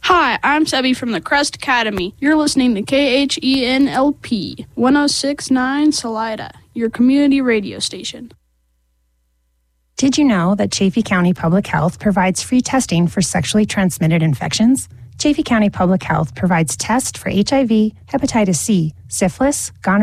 Hi, I'm Sebby from the Crest Academy. You're listening to KHENLP 106.9 Salida, your community radio station. Did you know that Chaffee County Public Health provides free testing for sexually transmitted infections? Chaffee County Public Health provides tests for HIV, hepatitis C, syphilis, gonorrhea,